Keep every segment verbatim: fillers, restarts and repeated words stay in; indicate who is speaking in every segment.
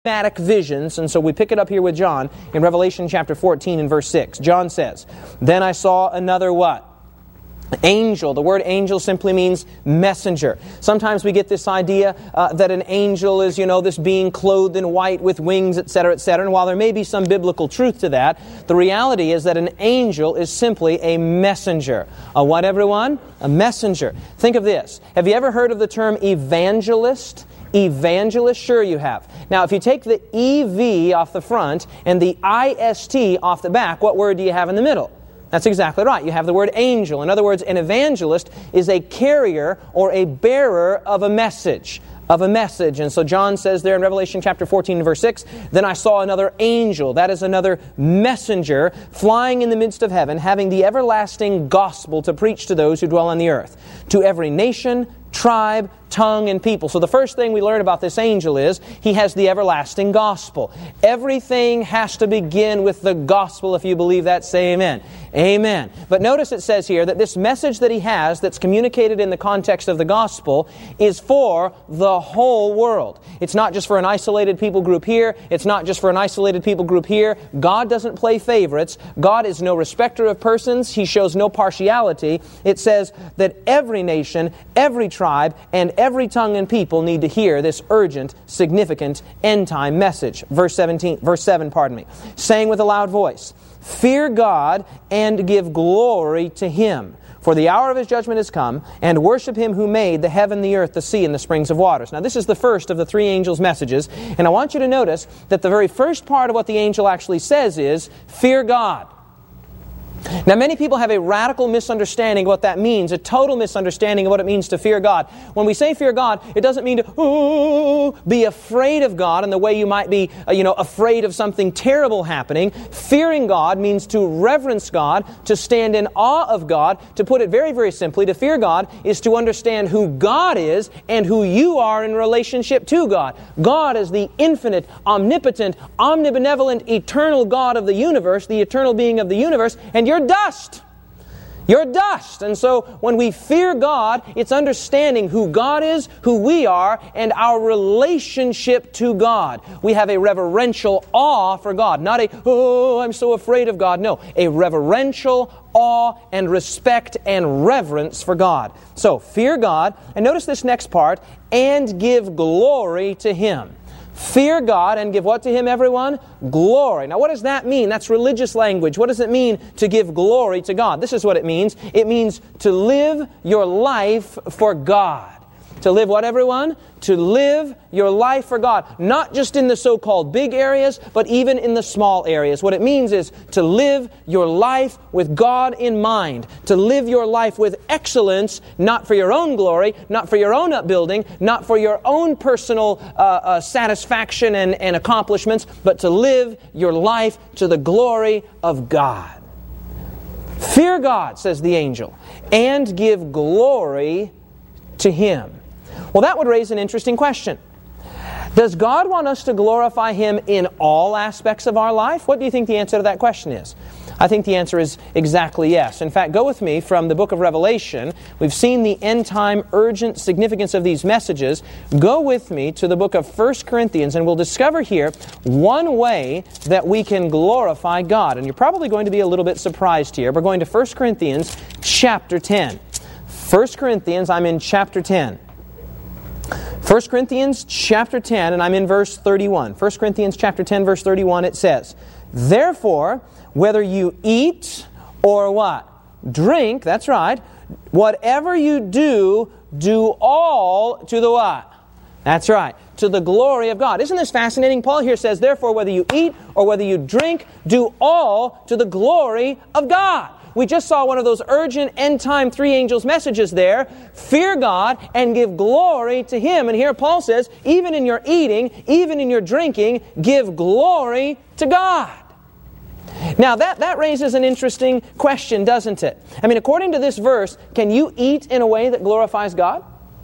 Speaker 1: dramatic visions, and so we pick it up here with John in Revelation chapter fourteen and verse six. John says, "Then I saw another" what? Angel. The word angel simply means messenger. Sometimes we get this idea uh, that an angel is, you know, this being clothed in white with wings, et cetera, et cetera. And while there may be some biblical truth to that, the reality is that an angel is simply a messenger. A what, everyone? A messenger. Think of this. Have you ever heard of the term evangelist? Evangelist? Sure you have. Now, if you take the E V off the front and the I S T off the back, what word do you have in the middle? That's exactly right. You have the word angel. In other words, an evangelist is a carrier or a bearer of a message. Of a message. And so John says there in Revelation chapter fourteen and verse six, "Then I saw another angel," that is another messenger, "flying in the midst of heaven, having the everlasting gospel to preach to those who dwell on the earth, to every nation, tribe, tongue, and people." So the first thing we learn about this angel is he has the everlasting gospel. Everything has to begin with the gospel. If you believe that, say amen. Amen. But notice it says here that this message that he has that's communicated in the context of the gospel is for the whole world. It's not just for an isolated people group here. It's not just for an isolated people group here. God doesn't play favorites. God is no respecter of persons. He shows no partiality. It says that every nation, every tribe, and every tongue and people need to hear this urgent, significant, end-time message. Verse seventeen, verse seven, pardon me. "Saying with a loud voice, 'Fear God and give glory to Him, for the hour of His judgment has come, and worship Him who made the heaven, the earth, the sea, and the springs of waters.'" Now this is the first of the three angels' messages, and I want you to notice that the very first part of what the angel actually says is, "Fear God." Now many people have a radical misunderstanding of what that means, a total misunderstanding of what it means to fear God. When we say fear God, it doesn't mean to ooh, be afraid of God in the way you might be uh, you know, afraid of something terrible happening. Fearing God means to reverence God, to stand in awe of God. To put it very, very simply, to fear God is to understand who God is and who you are in relationship to God. God is the infinite, omnipotent, omnibenevolent, eternal God of the universe, the eternal being of the universe, and you're dust. You're dust. And so when we fear God, it's understanding who God is, who we are, and our relationship to God. We have a reverential awe for God. Not a, oh, I'm so afraid of God. No, a reverential awe and respect and reverence for God. So fear God. And notice this next part, "and give glory to Him." Fear God and give what to Him, everyone? Glory. Now what does that mean? That's religious language. What does it mean to give glory to God? This is what it means. It means to live your life for God. To live what, everyone? To live your life for God. Not just in the so-called big areas, but even in the small areas. What it means is to live your life with God in mind. To live your life with excellence, not for your own glory, not for your own upbuilding, not for your own personal uh, uh, satisfaction and, and accomplishments, but to live your life to the glory of God. Fear God, says the angel, and give glory to Him. Well, that would raise an interesting question. Does God want us to glorify Him in all aspects of our life? What do you think the answer to that question is? I think the answer is exactly yes. In fact, go with me from the book of Revelation. We've seen the end-time urgent significance of these messages. Go with me to the book of First Corinthians, and we'll discover here one way that we can glorify God. And you're probably going to be a little bit surprised here. We're going to First Corinthians chapter ten. First Corinthians, I'm in chapter ten. First Corinthians chapter ten, and I'm in verse thirty-one. First Corinthians chapter ten, verse thirty-one, it says, "Therefore, whether you eat or what? Drink," that's right, "whatever you do, do all to the what? That's right, to the glory of God." Isn't this fascinating? Paul here says, therefore, whether you eat or whether you drink, do all to the glory of God. We just saw one of those urgent end-time three angels messages there. Fear God and give glory to Him. And here Paul says, even in your eating, even in your drinking, give glory to God. Now that, that raises an interesting question, doesn't it? I mean, according to this verse, can you eat in a way that glorifies God?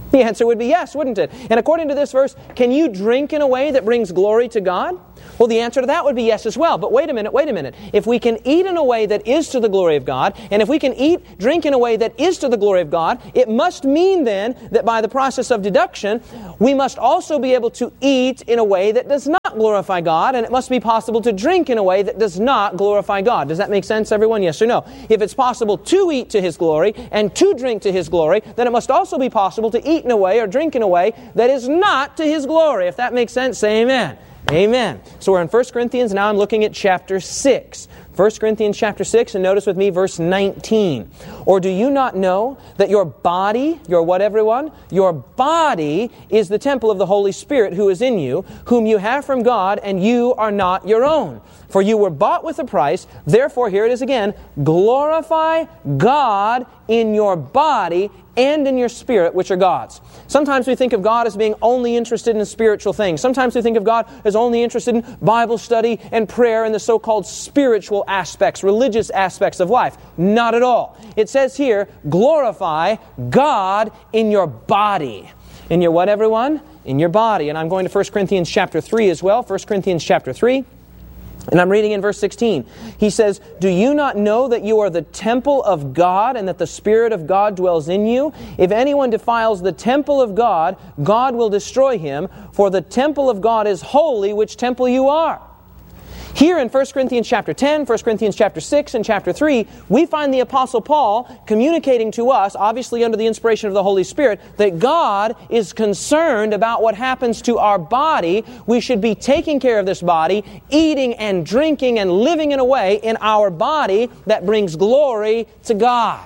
Speaker 1: The answer would be yes, wouldn't it? And according to this verse, can you drink in a way that brings glory to God? Well, the answer to that would be yes as well. But wait a minute, wait a minute. If we can eat in a way that is to the glory of God, and if we can eat, drink in a way that is to the glory of God, it must mean then that by the process of deduction, we must also be able to eat in a way that does not glorify God, and it must be possible to drink in a way that does not glorify God. Does that make sense, everyone? Yes or no? If it's possible to eat to His glory and to drink to His glory, then it must also be possible to eat in a way or drink in a way that is not to His glory. If that makes sense, say amen. Amen. So we're in First Corinthians. Now I'm looking at chapter six. First Corinthians chapter six, and notice with me verse nineteen. Or do you not know that your body, your what everyone? Your body is the temple of the Holy Spirit who is in you, whom you have from God, and you are not your own. For you were bought with a price. Therefore, here it is again, glorify God in your body and in your spirit, which are God's. Sometimes we think of God as being only interested in spiritual things. Sometimes we think of God as only interested in Bible study and prayer and the so-called spiritual aspects, religious aspects of life. Not at all. It says here, glorify God in your body. In your what, everyone? In your body. And I'm going to First Corinthians chapter three as well. First Corinthians chapter three. And I'm reading in verse sixteen. He says, do you not know that you are the temple of God and that the Spirit of God dwells in you? If anyone defiles the temple of God, God will destroy him, for the temple of God is holy, which temple you are. Here in First Corinthians chapter ten, First Corinthians chapter six, and chapter three, we find the Apostle Paul communicating to us, obviously under the inspiration of the Holy Spirit, that God is concerned about what happens to our body. We should be taking care of this body, eating and drinking and living in a way in our body that brings glory to God.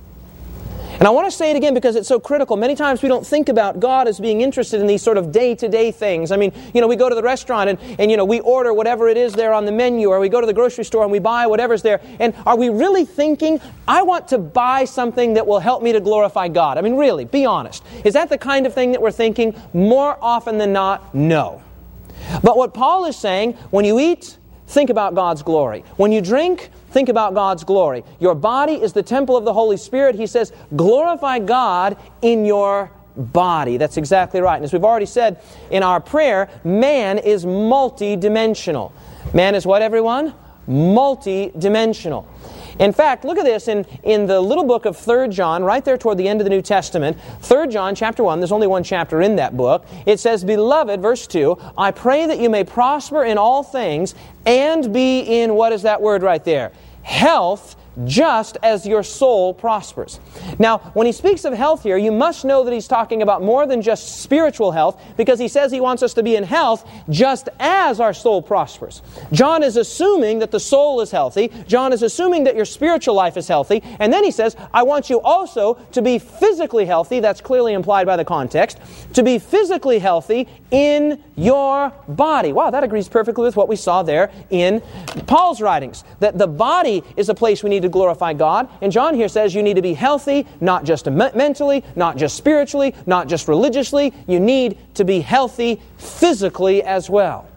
Speaker 1: And I want to say it again because it's so critical. Many times we don't think about God as being interested in these sort of day-to-day things. I mean, you know, we go to the restaurant and, and, you know, we order whatever it is there on the menu, or we go to the grocery store and we buy whatever's there. And are we really thinking, I want to buy something that will help me to glorify God? I mean, really, be honest. Is that the kind of thing that we're thinking? More often than not, no. But what Paul is saying, when you eat, think about God's glory. When you drink, think about God's glory. Your body is the temple of the Holy Spirit. He says, glorify God in your body. That's exactly right. And as we've already said in our prayer, man is multi-dimensional. Man is what, everyone? Multi-dimensional. In fact, look at this in, in the little book of Third John, right there toward the end of the New Testament. Third John chapter one, there's only one chapter in that book. It says, Beloved, verse two, I pray that you may prosper in all things and be in, what is that word right there? Health, just as your soul prospers. Now, when he speaks of health here, you must know that he's talking about more than just spiritual health, because he says he wants us to be in health just as our soul prospers. John is assuming that the soul is healthy. John is assuming that your spiritual life is healthy. And then he says, I want you also to be physically healthy. That's clearly implied by the context. To be physically healthy in your body. Wow, that agrees perfectly with what we saw there in Paul's writings. That the body is a place we need to glorify God. And John here says you need to be healthy, not just mentally, not just spiritually, not just religiously. You need to be healthy physically as well.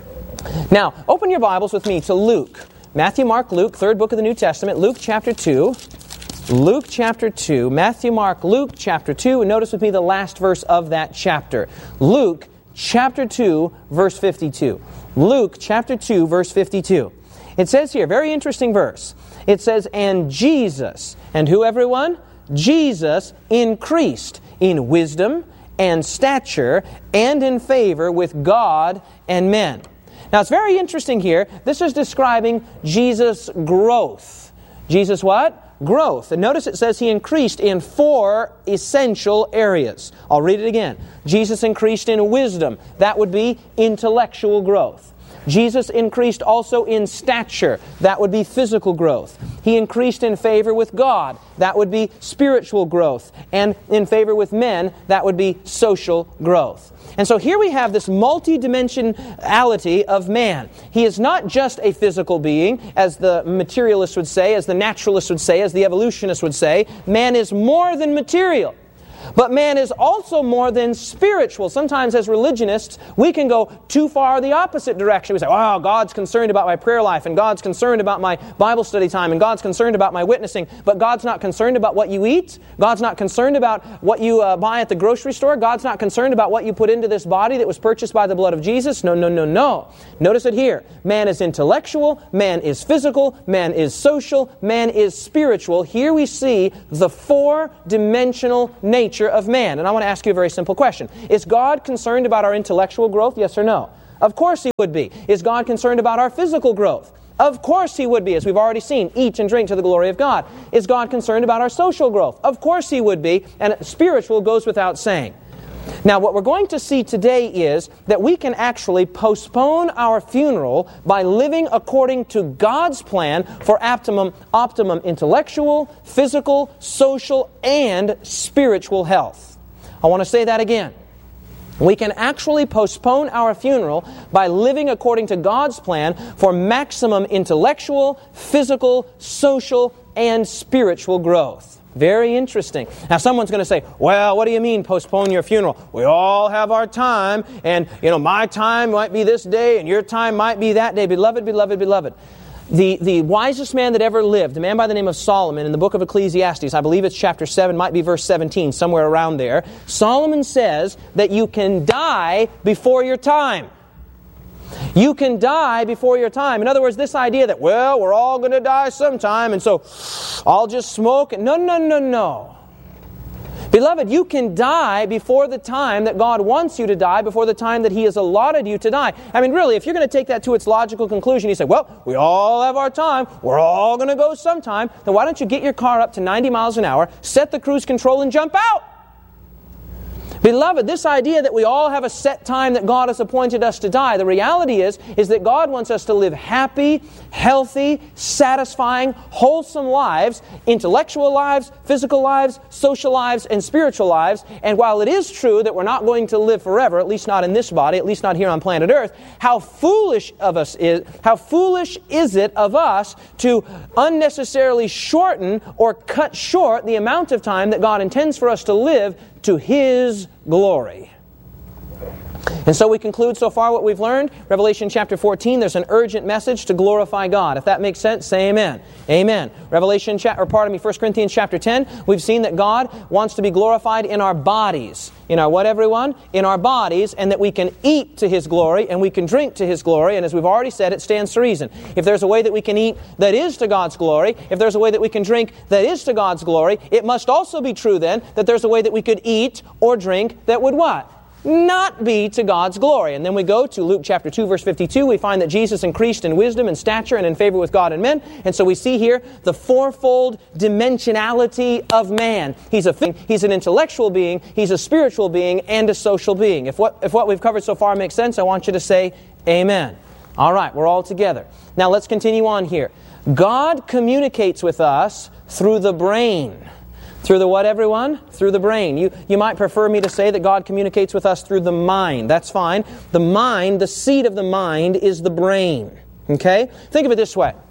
Speaker 1: Now, open your Bibles with me to Luke. Matthew, Mark, Luke, third book of the New Testament, Luke chapter two. Luke chapter two. Matthew, Mark, Luke chapter two. And notice with me the last verse of that chapter. Luke chapter two, verse fifty-two. Luke chapter two, verse fifty-two. It says here, very interesting verse. It says, and Jesus, and who, everyone? Jesus increased in wisdom and stature and in favor with God and men. Now, it's very interesting here. This is describing Jesus' growth. Jesus what? Growth. And notice it says he increased in four essential areas. I'll read it again. Jesus increased in wisdom. That would be intellectual growth. Jesus increased also in stature. That would be physical growth. He increased in favor with God. That would be spiritual growth. And in favor with men, that would be social growth. And so here we have this multi-dimensionality of man. He is not just a physical being, as the materialist would say, as the naturalist would say, as the evolutionist would say. Man is more than material. But man is also more than spiritual. Sometimes as religionists, we can go too far the opposite direction. We say, wow, God's concerned about my prayer life, and God's concerned about my Bible study time, and God's concerned about my witnessing, but God's not concerned about what you eat. God's not concerned about what you uh, buy at the grocery store. God's not concerned about what you put into this body that was purchased by the blood of Jesus. No, no, no, no. Notice it here. Man is intellectual, man is physical, man is social, man is spiritual. Here we see the four-dimensional nature of man. And I want to ask you a very simple question. Is God concerned about our intellectual growth? Yes or no? Of course He would be. Is God concerned about our physical growth? Of course He would be, as we've already seen. Eat and drink to the glory of God. Is God concerned about our social growth? Of course He would be. And spiritual goes without saying. Now, what we're going to see today is that we can actually postpone our funeral by living according to God's plan for optimum, optimum intellectual, physical, social, and spiritual health. I want to say that again. We can actually postpone our funeral by living according to God's plan for maximum intellectual, physical, social, and spiritual growth. Very interesting. Now someone's going to say, well, what do you mean postpone your funeral? We all have our time, and you know, my time might be this day, and your time might be that day. Beloved, beloved, beloved. The, the wisest man that ever lived, a man by the name of Solomon, in the book of Ecclesiastes, I believe it's chapter seven, might be verse seventeen, somewhere around there, Solomon says that you can die before your time. You can die before your time. In other words, this idea that, well, we're all going to die sometime, and so I'll just smoke. No, no, no, no. Beloved, you can die before the time that God wants you to die, before the time that He has allotted you to die. I mean, really, if you're going to take that to its logical conclusion, you say, well, we all have our time, we're all going to go sometime, then why don't you get your car up to ninety miles an hour, set the cruise control, and jump out? Beloved, this idea that we all have a set time that God has appointed us to die, the reality is, is that God wants us to live happy, healthy, satisfying, wholesome lives, intellectual lives, physical lives, social lives, and spiritual lives. And while it is true that we're not going to live forever, at least not in this body, at least not here on planet Earth, how foolish of us is, how foolish is it of us to unnecessarily shorten or cut short the amount of time that God intends for us to live to His glory. And so we conclude so far what we've learned. Revelation chapter fourteen, there's an urgent message to glorify God. If that makes sense, say amen. Amen. Revelation, cha- or pardon me, First Corinthians chapter ten, we've seen that God wants to be glorified in our bodies. In our what, everyone? In our bodies, and that we can eat to His glory, and we can drink to His glory, and as we've already said, it stands to reason. If there's a way that we can eat that is to God's glory, if there's a way that we can drink that is to God's glory, it must also be true then that there's a way that we could eat or drink that would what? Not be to God's glory. And then we go to Luke chapter two, verse fifty-two. We find that Jesus increased in wisdom and stature and in favor with God and men. And so we see here the fourfold dimensionality of man. He's a he's an intellectual being, he's a spiritual being, and a social being. If what if what we've covered so far makes sense, I want you to say amen. All right, we're all together. Now let's continue on here. God communicates with us through the brain. Through the what, everyone? Through the brain. You, you might prefer me to say that God communicates with us through the mind. That's fine. The mind, the seat of the mind, is the brain. Okay? Think of it this way.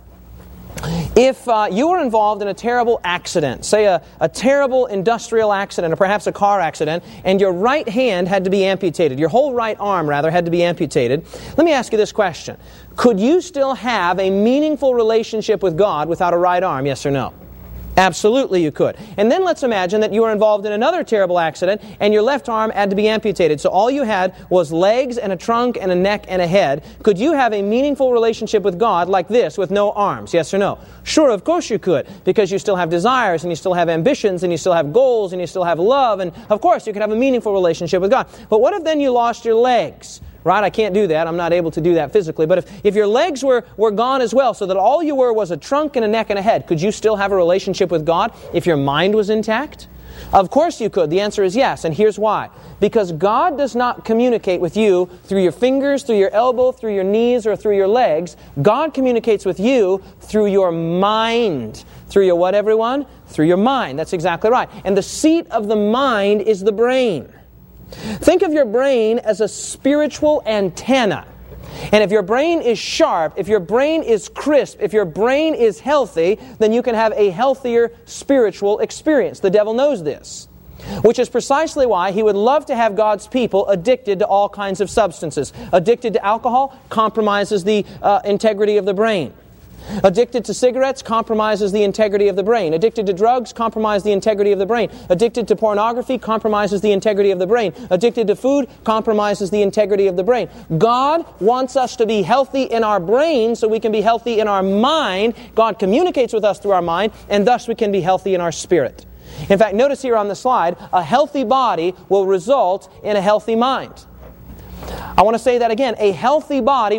Speaker 1: If uh, you were involved in a terrible accident, say a, a terrible industrial accident or perhaps a car accident, and your right hand had to be amputated, your whole right arm, rather, had to be amputated, let me ask you this question. Could you still have a meaningful relationship with God without a right arm, yes or no? Absolutely you could. And then let's imagine that you were involved in another terrible accident and your left arm had to be amputated. So all you had was legs and a trunk and a neck and a head. Could you have a meaningful relationship with God like this with no arms? Yes or no? Sure, of course you could, because you still have desires and you still have ambitions and you still have goals and you still have love, and of course you could have a meaningful relationship with God. But what if then you lost your legs? Right? I can't do that. I'm not able to do that physically. But if, if your legs were, were gone as well, so that all you were was a trunk and a neck and a head, could you still have a relationship with God if your mind was intact? Of course you could. The answer is yes, and here's why. Because God does not communicate with you through your fingers, through your elbow, through your knees, or through your legs. God communicates with you through your mind. Through your what, everyone? Through your mind. That's exactly right. And the seat of the mind is the brain. Think of your brain as a spiritual antenna. And if your brain is sharp, if your brain is crisp, if your brain is healthy, then you can have a healthier spiritual experience. The devil knows this. Which is precisely why he would love to have God's people addicted to all kinds of substances. Addicted to alcohol compromises the uh, integrity of the brain. Addicted to cigarettes compromises the integrity of the brain. Addicted to drugs compromises the integrity of the brain. Addicted to pornography compromises the integrity of the brain. Addicted to food compromises the integrity of the brain. God wants us to be healthy in our brain so we can be healthy in our mind. God communicates with us through our mind, and thus we can be healthy in our spirit. In fact, notice here on the slide, a healthy body will result in a healthy mind. I want to say that again. A healthy body